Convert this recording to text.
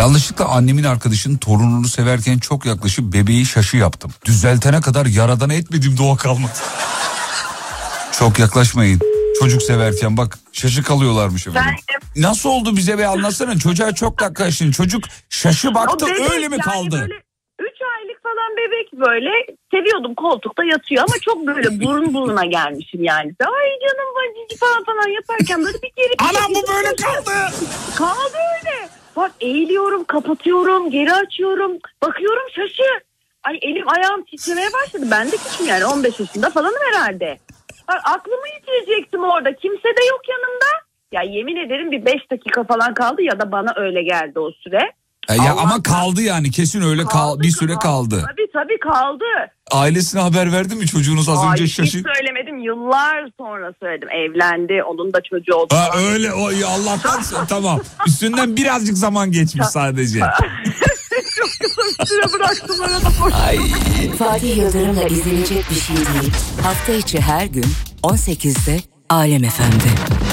Yanlışlıkla annemin arkadaşının torununu severken çok yaklaşıp bebeği şaşı yaptım. Düzeltene kadar yaradan etmediğim dua kalmadı. Çok yaklaşmayın. Çocuk severken bak şaşı kalıyorlarmış efendim. Nasıl oldu bize be anlatsana. Çocuğa çok yaklaştın. Çocuk şaşı baktı öyle mi kaldı? Böyle 3 aylık falan bebek böyle seviyordum, koltukta yatıyor ama çok böyle burun buruna gelmişim yani. Ay canım vacicik falan yaparken böyle bir geri... Anam bu böyle kaldı. Kaldı öyle. Bak eğiliyorum, kapatıyorum, geri açıyorum. Bakıyorum şaşı. Ay elim ayağım titremeye başladı. Ben de küçüğüm yani 15 yaşında falanım herhalde. Bak, aklımı yitirecektim orada. Kimse de yok yanımda. Ya yemin ederim bir 5 dakika falan kaldı ya da bana öyle geldi o süre. Ya ama kaldı yani kesin öyle bir süre kaldı. Tabii kaldı. Ailesine haber verdi mi çocuğunuz az önce şaşı? Hiç söylemedim, yıllar sonra söyledim. Evlendi, onun da çocuğu oldu. Ha öyle Allah'tan tamam. Üstünden birazcık zaman geçmiş sadece. Çok kısa bir süre bıraktım arada. Ay. Fatih Yıldırım'la izlenecek bir şey değil. Hafta içi her gün 18'de Alem FM'de.